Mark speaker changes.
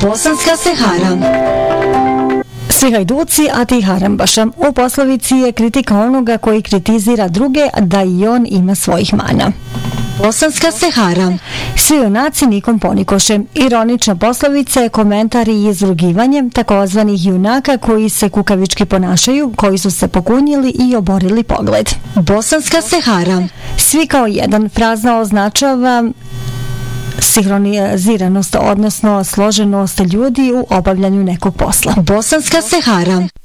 Speaker 1: Bosanska se haram.
Speaker 2: Svi hajduci, a ti harambaša. U poslovici je kritika onoga koji kritizira druge da i on ima svojih mana.
Speaker 1: Bosanska se haram.
Speaker 2: Svi junaci nikom ponikoše. Ironična poslovica je komentar i izrugivanje takozvanih junaka koji se kukavički ponašaju, koji su se pokunjili i oborili pogled.
Speaker 1: Bosanska se haram.
Speaker 2: Svi kao jedan. Frazna označava sinhroniziranost, odnosno složenost ljudi u obavljanju nekog posla.
Speaker 1: Bosanska se haram.